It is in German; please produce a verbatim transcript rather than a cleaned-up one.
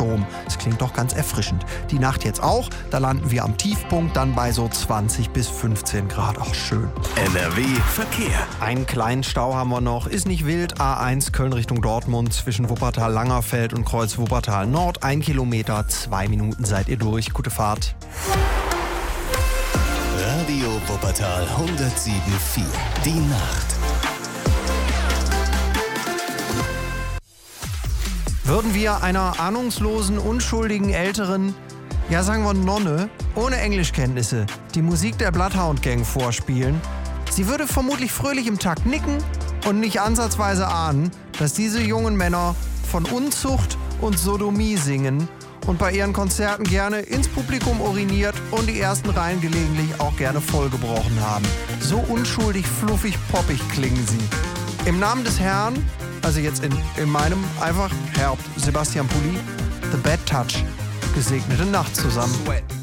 Sturm. Das klingt doch ganz erfrischend. Die Nacht jetzt auch. Da landen wir am Tiefpunkt dann bei so zwanzig bis fünfzehn Grad. Auch schön. N R W Verkehr. Einen kleinen Stau haben wir noch. Ist nicht wild. A eins Köln Richtung Dortmund zwischen Wuppertal-Langerfeld und Kreuz Wuppertal Nord. Ein Kilometer, zwei Minuten seid ihr durch. Gute Fahrt. Radio Wuppertal hundertsieben Komma vier. Die Nacht. Würden wir einer ahnungslosen, unschuldigen Älteren, ja sagen wir Nonne, ohne Englischkenntnisse, die Musik der Bloodhound Gang vorspielen, sie würde vermutlich fröhlich im Takt nicken und nicht ansatzweise ahnen, dass diese jungen Männer von Unzucht und Sodomie singen und bei ihren Konzerten gerne ins Publikum uriniert und die ersten Reihen gelegentlich auch gerne vollgebrochen haben. So unschuldig, fluffig, poppig klingen sie. Im Namen des Herrn, also jetzt in, in meinem einfach Herr Sebastian Pulli, The Bad Touch. Gesegnete Nacht zusammen.